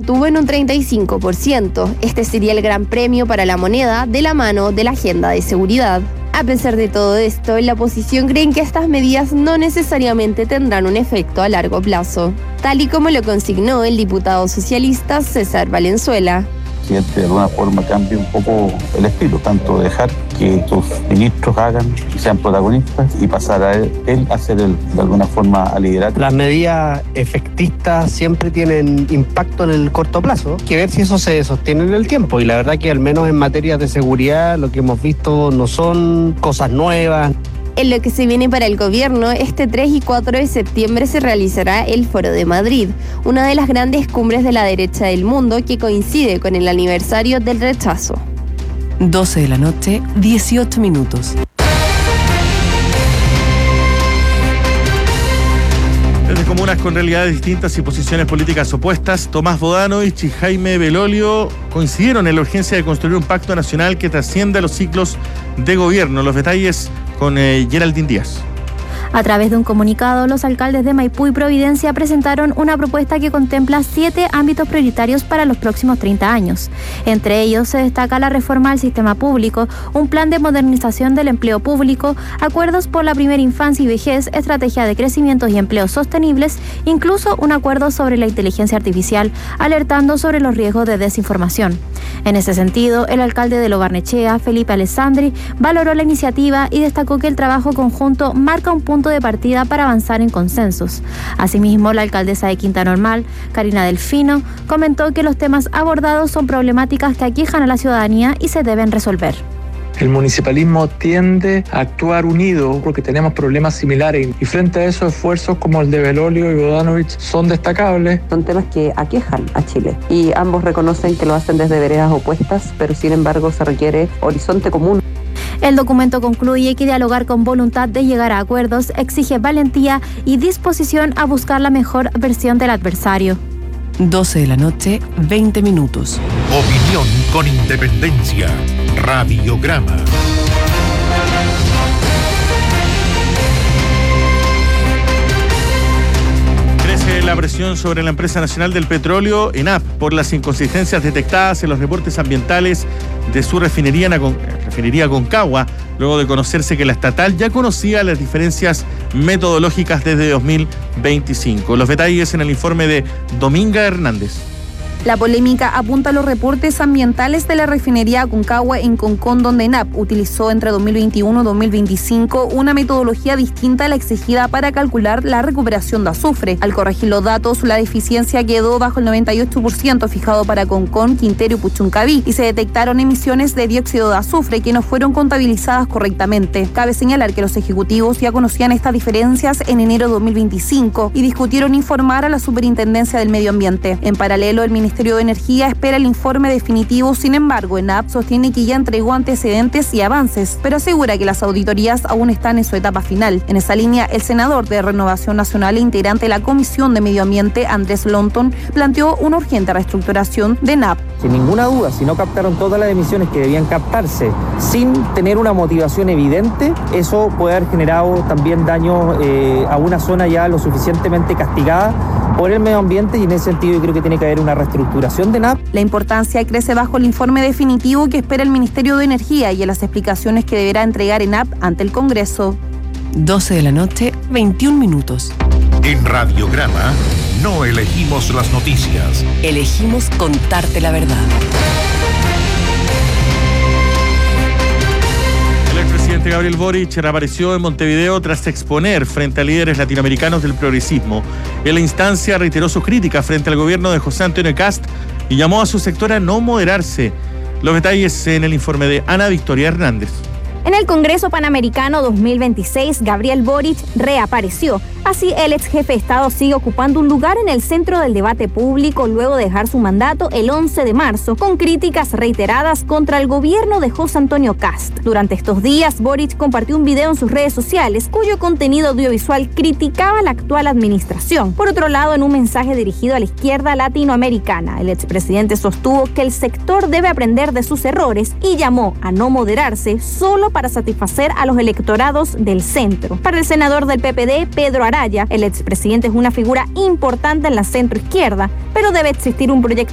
mantuvo en un 35%. Este sería el gran premio para la moneda de la mano de la agenda de seguridad. A pesar de todo esto, en la oposición creen que estas medidas no necesariamente tendrán un efecto a largo plazo, tal y como lo consignó el diputado socialista César Valenzuela. Que de alguna forma cambie un poco el estilo, tanto dejar que sus ministros hagan y sean protagonistas y pasar a él a ser de alguna forma a liderar. Las medidas efectistas siempre tienen impacto en el corto plazo, hay que ver si eso se sostiene en el tiempo, y la verdad que al menos en materia de seguridad lo que hemos visto no son cosas nuevas. En lo que se viene para el gobierno, este 3 y 4 de septiembre se realizará el Foro de Madrid, una de las grandes cumbres de la derecha del mundo que coincide con el aniversario del rechazo. 12 de la noche, 18 minutos. Desde comunas con realidades distintas y posiciones políticas opuestas, Tomás Bodanovich y Jaime Belolio coincidieron en la urgencia de construir un pacto nacional que trascienda los ciclos de gobierno. Los detalles con Geraldine Díaz. A través de un comunicado, los alcaldes de Maipú y Providencia presentaron una propuesta que contempla 7 ámbitos prioritarios para los próximos 30 años. Entre ellos se destaca la reforma al sistema público, un plan de modernización del empleo público, acuerdos por la primera infancia y vejez, estrategia de crecimiento y empleos sostenibles, incluso un acuerdo sobre la inteligencia artificial, alertando sobre los riesgos de desinformación. En ese sentido, el alcalde de Lo Barnechea, Felipe Alessandri, valoró la iniciativa y destacó que el trabajo conjunto marca un punto de partida para avanzar en consensos. Asimismo, la alcaldesa de Quinta Normal, Karina Delfino, comentó que los temas abordados son problemáticas que aquejan a la ciudadanía y se deben resolver. El municipalismo tiende a actuar unido porque tenemos problemas similares y frente a esos esfuerzos como el de Belolio y Bodanovich son destacables. Son temas que aquejan a Chile y ambos reconocen que lo hacen desde veredas opuestas, pero sin embargo se requiere horizonte común. El documento concluye que dialogar con voluntad de llegar a acuerdos exige valentía y disposición a buscar la mejor versión del adversario. 12 de la noche, 20 minutos. Opinión con independencia. Radiograma. Crece la presión sobre la empresa nacional del petróleo, ENAP, por las inconsistencias detectadas en los reportes ambientales de su refinería Aconcagua, luego de conocerse que la estatal ya conocía las diferencias metodológicas desde 2025. Los detalles en el informe de Dominga Hernández. La polémica apunta a los reportes ambientales de la refinería Aconcagua en Concón, donde ENAP utilizó entre 2021 y 2025 una metodología distinta a la exigida para calcular la recuperación de azufre. Al corregir los datos, la deficiencia quedó bajo el 98% fijado para Concón, Quintero y Puchuncaví, y se detectaron emisiones de dióxido de azufre que no fueron contabilizadas correctamente. Cabe señalar que los ejecutivos ya conocían estas diferencias en enero de 2025 y discutieron informar a la Superintendencia del Medio Ambiente. En paralelo, el Ministerio de Energía espera el informe definitivo. Sin embargo, ENAP sostiene que ya entregó antecedentes y avances, pero asegura que las auditorías aún están en su etapa final. En esa línea, el senador de Renovación Nacional e integrante de la Comisión de Medio Ambiente, Andrés Lonton, planteó una urgente reestructuración de ENAP. Sin ninguna duda, si no captaron todas las emisiones que debían captarse sin tener una motivación evidente, eso puede haber generado también daño a una zona ya lo suficientemente castigada por el medio ambiente, y en ese sentido yo creo que tiene que haber una reestructuración de ENAP. La importancia crece bajo el informe definitivo que espera el Ministerio de Energía y en las explicaciones que deberá entregar ENAP ante el Congreso. 12 de la noche, 21 minutos. En Radiograma no elegimos las noticias. Elegimos contarte la verdad. El presidente Gabriel Boric reapareció en Montevideo tras exponer frente a líderes latinoamericanos del progresismo. En la instancia reiteró sus críticas frente al gobierno de José Antonio Kast y llamó a su sector a no moderarse. Los detalles en el informe de Ana Victoria Hernández. En el Congreso Panamericano 2026, Gabriel Boric reapareció. Así, el ex jefe de Estado sigue ocupando un lugar en el centro del debate público luego de dejar su mandato el 11 de marzo, con críticas reiteradas contra el gobierno de José Antonio Kast. Durante estos días, Boric compartió un video en sus redes sociales cuyo contenido audiovisual criticaba la actual administración. Por otro lado, en un mensaje dirigido a la izquierda latinoamericana, el expresidente sostuvo que el sector debe aprender de sus errores y llamó a no moderarse solo para satisfacer a los electorados del centro. Para el senador del PPD, Pedro Araya, el expresidente es una figura importante en la centroizquierda, pero debe existir un proyecto